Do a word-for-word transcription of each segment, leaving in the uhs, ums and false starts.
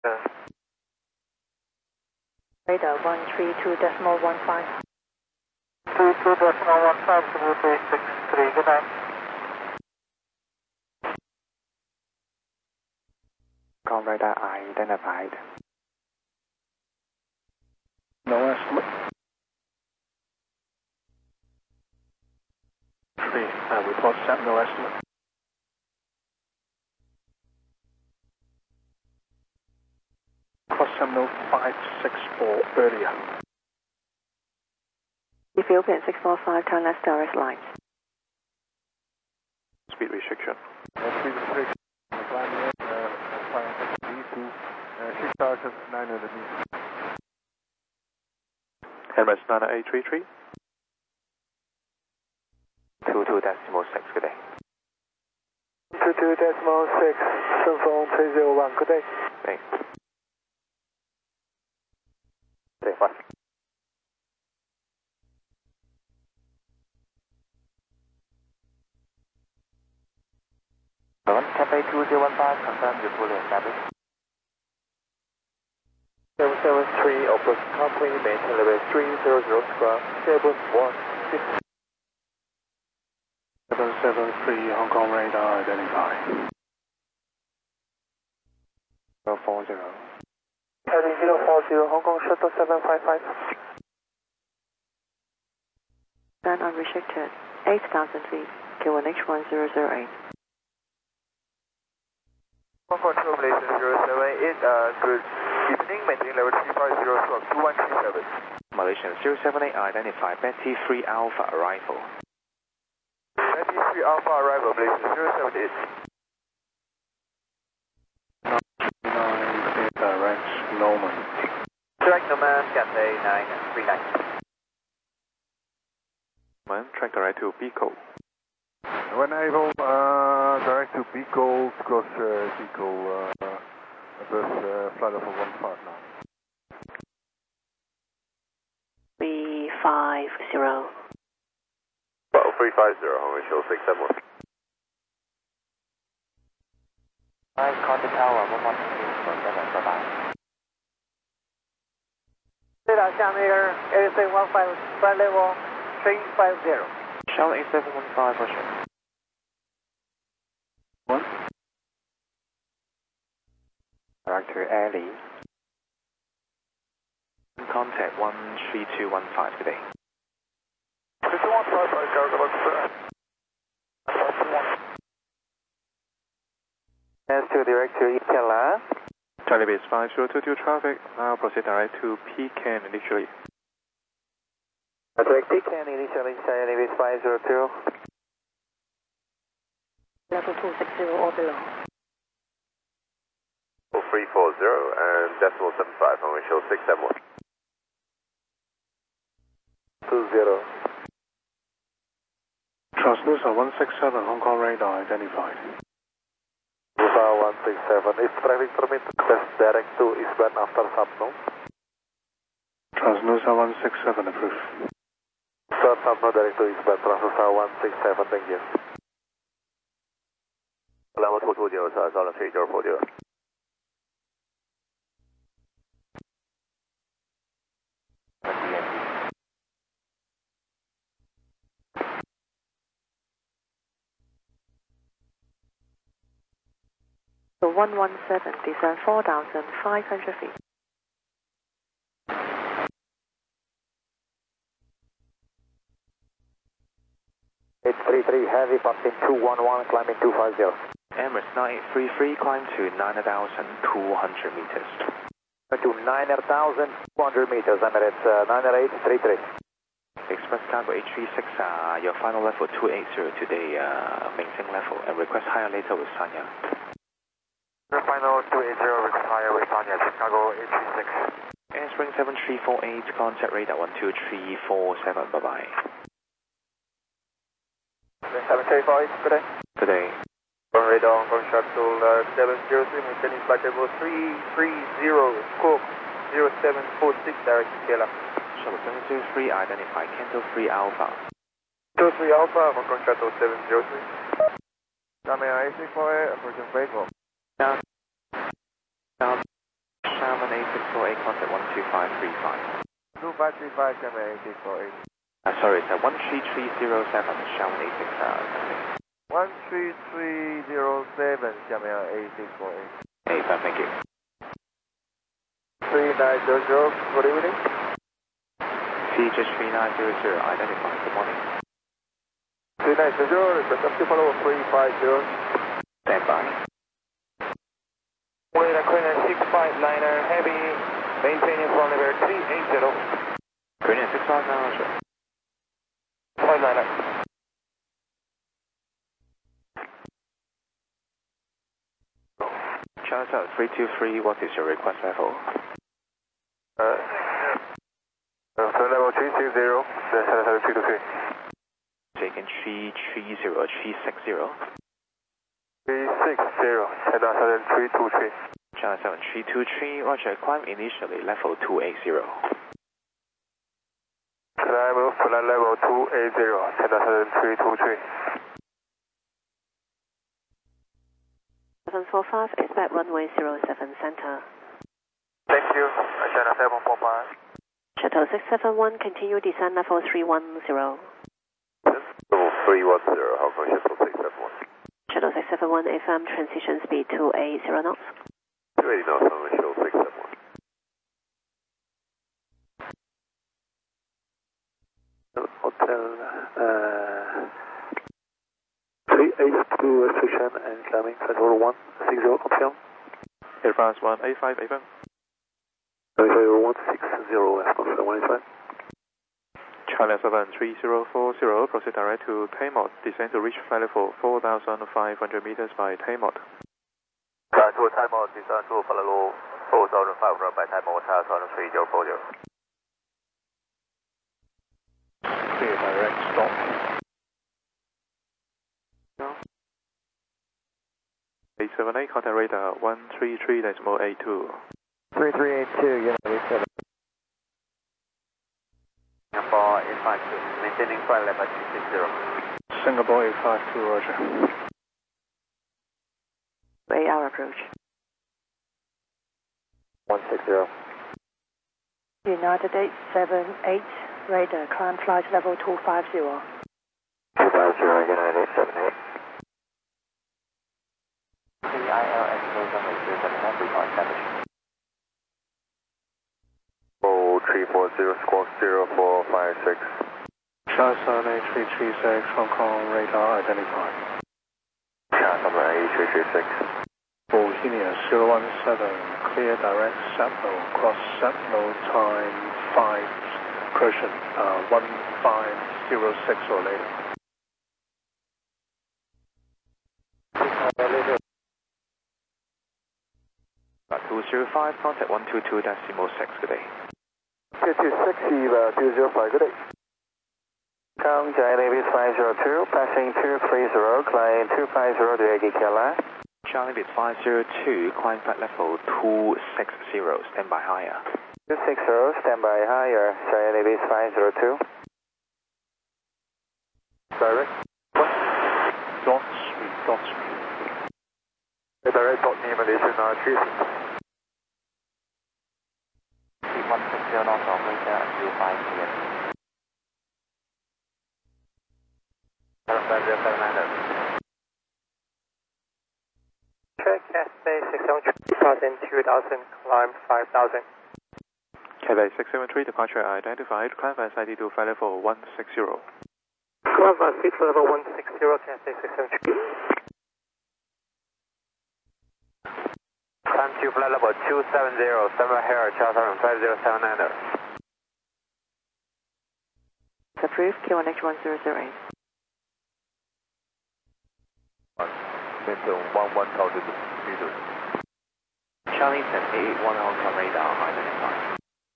Uh, Radar one three two decimal one five. three two decimal one five, W three six three, good night. Con radar identified. No estimate. Three, uh, report sent, no estimate. Cross Seminole five six four earlier. Ethiopian six four five, turn left direct line. Speed restriction. Uh, speed restriction. Climbing in, uh, flying D to uh, six thousand nine hundred meters. Emirates nine eight three three. two two decimal six, good day. two two decimal six, Sunphone three zero one, good day. Thanks. Day one. Cathay two zero one five, confirm your fully established. seven seven three, Opus Company, maintain level three zero zero square, seven one six. seven seven three, Hong Kong radar identified. zero four zero. Heading zero four zero, Hong Kong shuttle seven five five. Then unrestricted, eight thousand feet, Q one H one zero zero eight. Hong Kong Malaysia zero seven eight, uh, good evening, maintain level three five zero squawk two one three seven. Malaysian zero seven eight identified, Betty three Alpha arrival. Betty three Alpha arrival, Malaysia zero seven eight. nine, direct, Norman. Direct Norman, Cathay nine three nine. Norman, track direct to Pico. When able, uh, direct to Beagle, to cross uh, Beagle, uh, above uh, flight level one five nine. three five zero. Well, three five zero, we show six seven one. Five contact tower, one one two, seven, bye bye. Radar Channel eight seven one five, flight level three five zero. Shell eight seven one five, Russia. One. Director Alley. Contact one three two one five today. three two one five, I cargo box. As to Director Itala. Charlie base five zero two two traffic, now proceed direct to Pecan initially. Direct Pecan initially, Charlie base five zero two. Level two six zero or below. three four zero and decimal seven five, and we show six seven one. two zero. Transducer one six seven, Hong Kong radar identified. Transducer one six seven, is traffic permit test direct to eastbound after subno? Transducer one six seven approved. Start subno direct to eastbound, Transducer one six seven, thank you. Level two two zero, sir, solid three zero four zero. So one one seven, descend four thousand five hundred feet. eight three three, heavy, passing two one one, climbing two five zero. Emirates nine eight three three, climb to nine thousand two hundred meters. To nine thousand two hundred meters, Emirates uh, nine eight three three. Express cargo eight three six, uh, your final level two eight zero today, uh, maintain level, and request higher later with Sanya. Your final two eight zero, request higher with Sanya, Chicago eight three six. Air Spring seven three four eight, contact radar one two three four seven, bye bye. seven three four eight, good day. Today. From radar, Hong Kong shuttle uh, seven zero three, maintaining flight level three three zero, scope zero seven four six, direct to Kela. Shuttle seven zero three, identify Kento three Alpha. Kento three Alpha, Hong Kong shuttle seven zero three. Coming eight three four eight, approaching Faithful. Down. Down. six four eight, contact one two five three five. two five three five, Xiamen eight six four eight. Uh, sorry, sir, one three three zero seven, Xiamen eight six, uh, one three three zero seven, Xiamen eight six four eight. Hey, thank you. three nine zero zero, good evening. C J three nine zero zero, identify, good morning. three nine zero zero, request up to follow three five zero. Stand by. Wait, Aquarian six five niner, heavy, maintaining from level three eight zero. Korean six five nine zero. five niner. Charles three two three, what is your request level? Uh, uh, so level three six zero, that's level three two three. Taking three three zero, three six zero. three six zero, China seven three two three. China seven three two three, Roger, climb initially level two eight zero. Climb flight level two eight zero, China seven three two three. seven four five, expect runway zero seven center. Thank you, China seven four five. Shuttle six seven one, continue descent level three one zero. Level three one zero, Hong Kong Shuttle six seven one. Shuttle six seven one, F M, transition speed two eight zero knots. two eighty knots, Hong Kong Shuttle six seven one. Hotel, uh, three eight two restriction and climbing flight level one six zero, option. Air France one eight five, F M. Flight level one six zero, F M, one eight five. Charlie seven three zero four zero, proceed direct to Taymod, descend to reach flight level four thousand five hundred meters by Taymod. Direct to Taymod, descend to flight level four thousand five hundred by Taymod, Charlie three zero four zero. Clear direct stop. eight seven eight, contact radar one three three decimal eight two. three three eight two, United eight seven. Singapore eight five two, maintaining flight level two six zero. Singapore eight five two, Roger. eight hour approach. one six zero. United eight seven eight, radar, climb flight level two five zero. two five zero, United eight seven eight. C I L S zero seven zero seven, report established. Oh, three four zero, squawk zero four five six. Charles seven eight three three six, Hong Kong radar identified. Charles seven eight three three six. Bohemia zero one seven, clear direct Sapno, cross Sapno time five, correction, uh, one five zero six or later. two zero five, contact one two two decimal six, good day. two two six, Eva two zero five, good day. Come, Giant Avis five zero two, passing two three zero, climb two five zero to Aggie Kela. Charlie Bit five zero two, climb flight level two six zero, stand by higher. two six zero, stand by higher, Giant Avis five zero two. Direct. Dot Street, Dot Street. Direct dot name addition, uh, three. one six zero knots operator until five P M. seven five zero seven nine. Check Cathay six seven three, departing two thousand, climb five thousand. Cathay six seven three, departure identified, climb flight I D to flight level one six zero. Climb flight speed level one six zero, Cathay six seven three. Climb to flight level two seven zero, seven here, Charles seven five zero seven nine. Approved, Q one H one zero zero eight. Momentum one one thousand meters. Charlie ten eight one Hong Kong radar identified.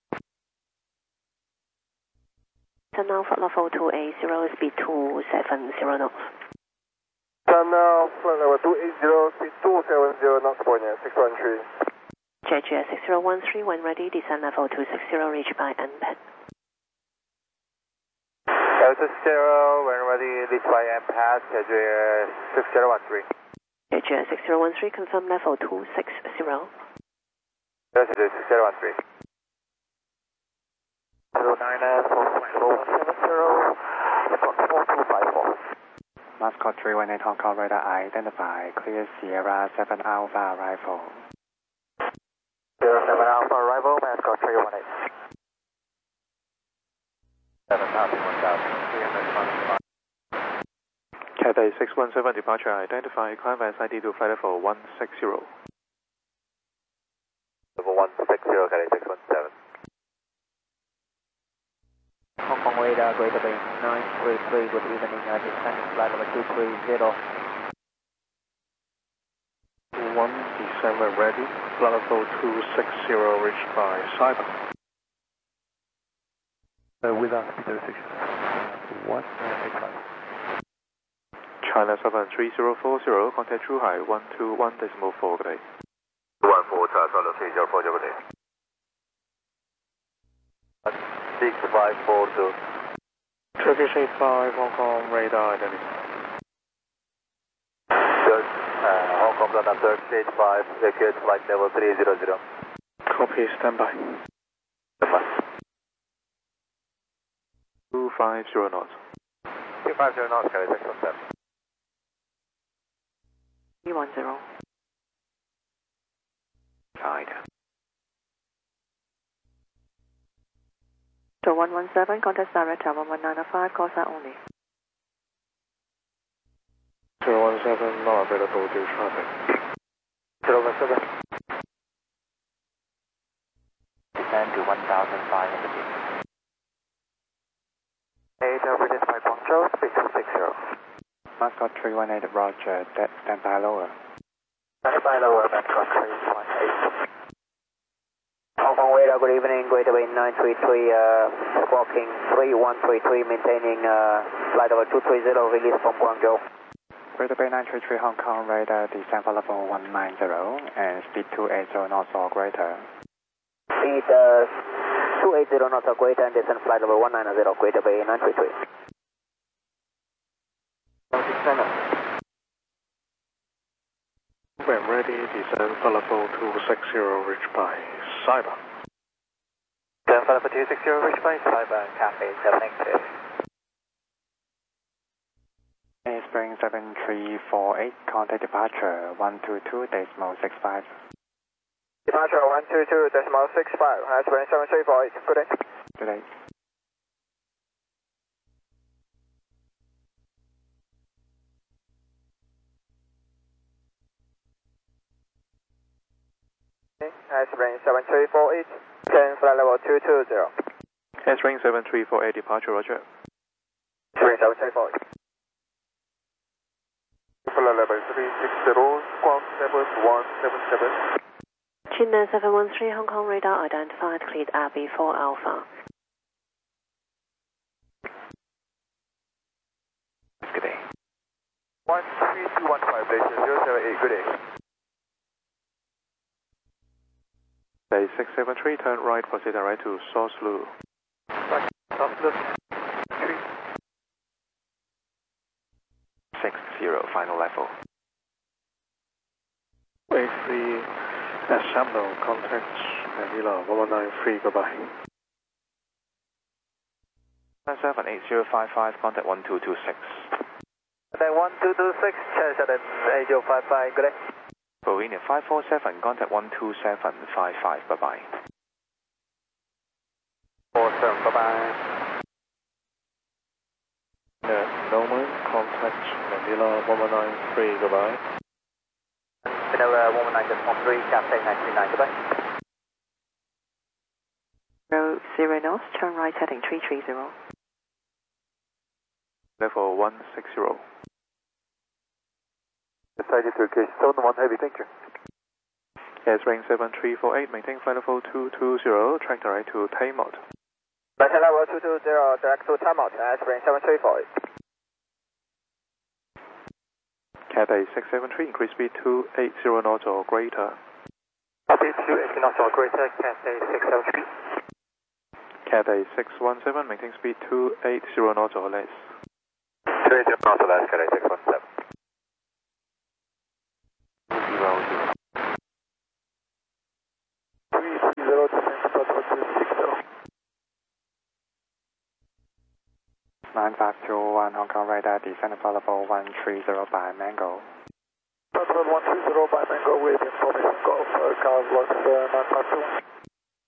So now for level two eight zero, speed two seven zero knots. Turn now, flight level two eight zero, speed two seven zero, knots point six one three. J G S six zero one three, when ready, descend level two six zero, reach by N P A D. L six zero, when ready, reach by M P A D, J G S six zero one three. J G S six zero one three, confirm level two six zero. Yes, it is zero one three. zero nine four four one seven zero, four two five four. Mascot three one eight Hong Kong radar identify, clear Sierra seven Alpha arrival. zero seven Alpha arrival, Mascot three one eight. seven thousand, one thousand, three hundred twenty-five. Cathay six one seven departure identify, climb S I D to flight level one six zero. Level one six zero, Cathay six one seven. Hong Kong radar, Greater Bay nine three three, good evening, uh, descending flight level two three zero. one December ready, flight level two six zero reached by Cyber. Uh, with us, Peter six. What? China seven three zero four zero, contact Zhuhai one two one decimal four, good day. one four, China three zero four, good day. six five four two. Turkish eight five, Hong Kong radar identify. Good, uh, Hong Kong London Turkish eight five, secured flight level three zero zero. Copy, standby. Standby. two five zero knots. two five zero knots, Cathay six one seven. three one zero. Side. So one one seven, contact direct tower one nine five, call sign only. zero one seven, not available due traffic. zero one seven. Descend to one thousand five hundred feet. eight, British Mike Guangzhou, speed two six zero. Mascot three one eight Roger, dead standby lower. Standby lower, Mascot three one eight. Hong Kong radar, good evening, Greater Bay nine three three, uh, squawking three one three three, maintaining uh, flight level two three zero, release from Guangzhou. Greater Bay nine three three Hong Kong radar, descend for level one nine zero and speed two eight zero knots or greater. Speed uh, two eight zero knots or greater and descend flight level one nine zero, Greater Bay nine three three. When ready, descend for level two six zero, reached by Cyber. Descend for level two six zero, reached by Cyber, Cathay seven eight two. Spring seven three four eight, contact departure one two two decimal six five. Departure one two two decimal six five, Spring seven three four eight, good day. Good day. Spring seven three four eight, ten flight level two two zero. Spring seven three four eight departure, Roger. Spring seven three four eight. Flight level three six zero, squawk seven one seven seven. China seven one three Hong Kong radar identified, cleared R B four Alpha. Good day. one three two one five, station zero seven eight, good day. Day six seven three, turn right, proceed direct to Source Lu. Right, Source Lu, three. six zero, final level. eight three, Assembly, contact Manila one one nine three, goodbye. seven eight zero five five, contact one two two six. Then one two two six, China eight zero five five, good day. Bovina five four seven, contact one two seven five five, bye bye. Awesome, bye bye. Yeah, Norman, contact Manila one one nine three, goodbye. Manila one one nine three, Cathay nine three nine, goodbye. Zero zero knots, turn right heading three three zero. Level one six zero. Decided Turkish seven one heavy, thank you. Yes, ring seven three four eight, maintain flight level two two zero, track direct to Taymot. Maintain level two two zero, direct to Taymot, as ring seven three four eight. Cathay six seven three, increase speed two eight zero knots or greater. Copy, two eight knots or greater, Cathay six seven three. Cathay six one seven, maintain speed two eight zero knots or less. two eight zero knots or less, Cathay six one seven. Zero zero. three nine five two one Hong Kong radar, descent available one three zero by Mango. Control one three zero by Mango with information Golf, uh, car lost